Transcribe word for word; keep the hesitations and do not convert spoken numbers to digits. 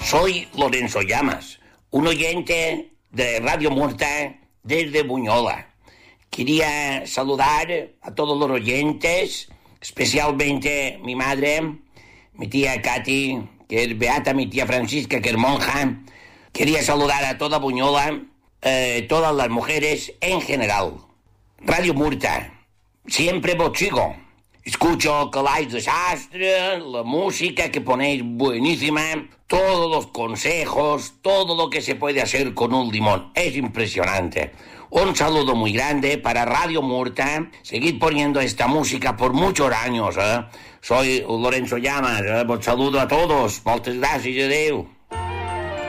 Soy Lorenzo Llamas, un oyente de Radio Murta desde Buñola. Quería saludar a todos los oyentes, especialmente mi madre, mi tía Katy, que es beata, mi tía Francisca, que es monja. Quería saludar a toda Buñola, eh, todas las mujeres en general. Radio Murta, siempre vos sigo. Escucho Calais Desastre, la música que ponéis buenísima, todos los consejos, todo lo que se puede hacer con un limón. Es impresionante. Un saludo muy grande para Radio Murta. Seguid poniendo esta música por muchos años. ¿eh? Soy Lorenzo Llamas. ¿eh? Un saludo a todos. Moltes gràcies. Adéu.